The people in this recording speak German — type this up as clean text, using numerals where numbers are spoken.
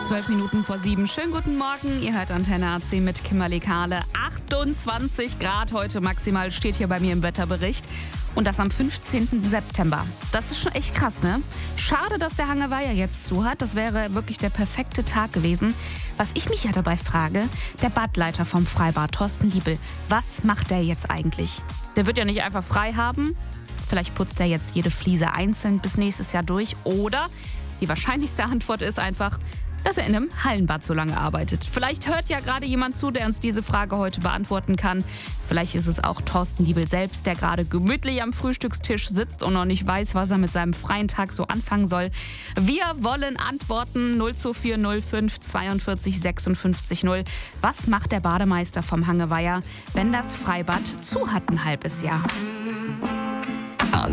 12 Minuten vor 7. Schönen guten Morgen. Ihr hört Antenne AC mit Kimberly Kahle. 28 Grad heute maximal steht hier bei mir im Wetterbericht. Und das am 15. September. Das ist schon echt krass, ne? Schade, dass der Hangeweiher jetzt zu hat. Das wäre wirklich der perfekte Tag gewesen. Was ich mich ja dabei frage, der Badleiter vom Freibad, Thorsten Liebel, was macht der jetzt eigentlich? Der wird ja nicht einfach frei haben. Vielleicht putzt er jetzt jede Fliese einzeln bis nächstes Jahr durch. Oder die wahrscheinlichste Antwort ist einfach, dass er in einem Hallenbad so lange arbeitet. Vielleicht hört ja gerade jemand zu, der uns diese Frage heute beantworten kann. Vielleicht ist es auch Thorsten Liebel selbst, der gerade gemütlich am Frühstückstisch sitzt und noch nicht weiß, was er mit seinem freien Tag so anfangen soll. Wir wollen antworten. 02405 42 56 0. Was macht der Bademeister vom Hangeweiher, wenn das Freibad zu hat ein halbes Jahr?